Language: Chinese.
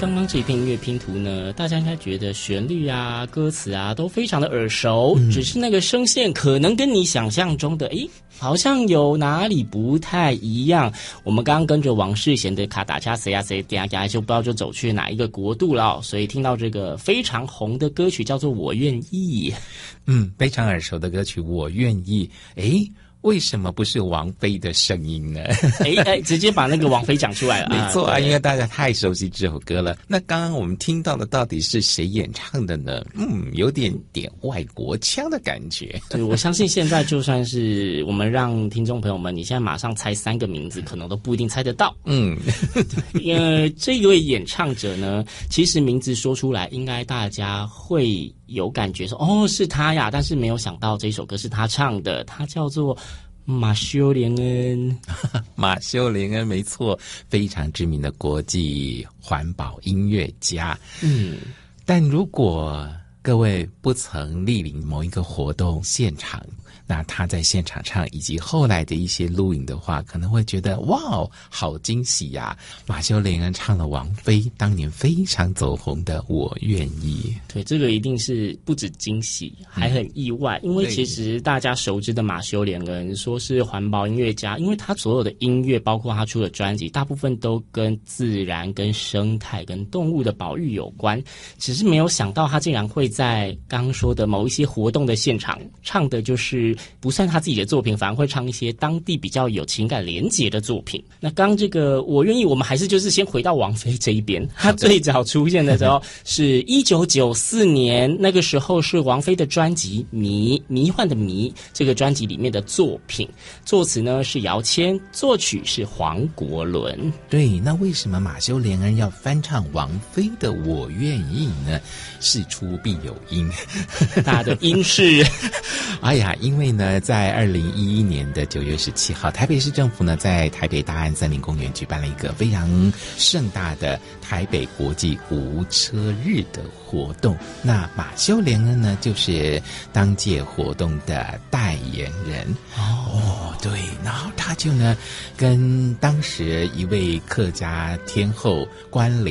刚刚这一片音乐拼图呢，大家应该觉得旋律啊、歌词啊都非常的耳熟，只是那个声线可能跟你想象中的好像有哪里不太一样。我们刚刚跟着王世贤的卡达恰谁呀谁嗲嗲，就不知道就走去哪一个国度了，所以听到这个非常红的歌曲叫做《我愿意》。 非常耳熟的歌曲《我愿意》。为什么不是王菲的声音呢？ 直接把那个王菲讲出来了。 没错啊，因为大家太熟悉这首歌了。那刚刚我们听到的到底是谁演唱的呢？有点外国腔的感觉。 对，我相信现在就算是我们让听众朋友们，你现在马上猜3个名字，可能都不一定猜得到。因为这位演唱者呢，其实名字说出来，应该大家会有感觉说是他呀，但是没有想到这首歌是他唱的，他叫做马修·连恩。 马修·连恩，没错，非常知名的国际环保音乐家。但如果各位不曾莅临某一个活动现场，那他在现场唱以及后来的一些录影的话，可能会觉得哇，好惊喜呀！马修·连恩唱了王菲当年非常走红的《我愿意》。 对，这个一定是不止惊喜，还很意外，因为其实大家熟知的马修·连恩说是环保音乐家，因为他所有的音乐，包括他出的专辑，大部分都跟自然、跟生态、跟动物的保育有关。只是没有想到他竟然会在刚刚说的某一些活动的现场唱的就是不算他自己的作品，反而会唱一些当地比较有情感连结的作品。那刚这个我愿意，我们还是就是先回到王菲这一边。他最早出现的时候是1994年，那个时候是王菲的专辑迷幻的迷这个专辑里面的作品，作词呢是姚谦，作曲是黄国伦。 对，那为什么马修·连恩要翻唱王菲的《我愿意》呢？事出必有因。 他的因是因为呢，在2011年的9月17号，台北市政府呢在台北大安森林公园举办了一个非常盛大的台北国际无车日的活动。那马修·连恩呢，就是当届活动的代言人。对，然后他就呢跟当时一位客家天后关